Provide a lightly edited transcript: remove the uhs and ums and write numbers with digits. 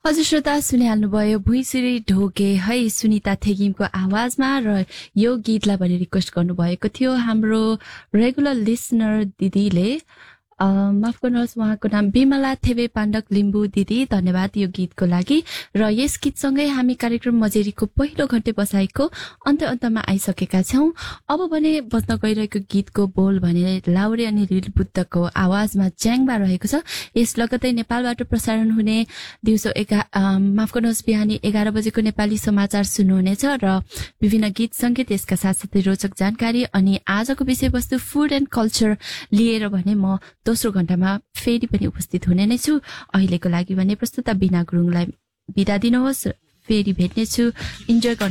हजुर श्रोता सुनिहाल्नुभयो भुइँसिरी ढोके है सुनिता थेगिमको आवाजमा र यो गीतलाई भने रिक्वेस्ट गर्नुभएको थियो हाम्रो रेगुलर लिसनर दिदीले माफ गर्नुहोस् उहाँको नाम बिमला थेबे पाण्डक लिम्बू दिदी धन्यवाद यो गीतको लागि र यस गीतसँगै हामी कार्यक्रम मजेरीको पहिलो घण्टे बसाइको अन्तमा आइसकेका छौं अब भने बज्न गइरहेको गीतको बोल भने लाउरे अनि रिल बुद्धको आवाजमा च्याङबा रहेको छ यस लगतै नेपालबाट प्रसारण हुने दिउँसो माफ गर्नुहोस् बिहानी 11 बजेको नेपाली समाचार सुन्नुहुनेछ र विभिन्न गीत संगीत यसका साथसाथै रोचक जानकारी अनि आजको विषयवस्तु फूड एन्ड कल्चर लिएर भने म दोस्रो घण्टामा फेरि पनि उपस्थित हुने नै छु अहिलेको लागि भने प्रस्तुता बिना गुरुङलाई बिदा दिनुहोस् फेरि भेट्नेछु इन्जोय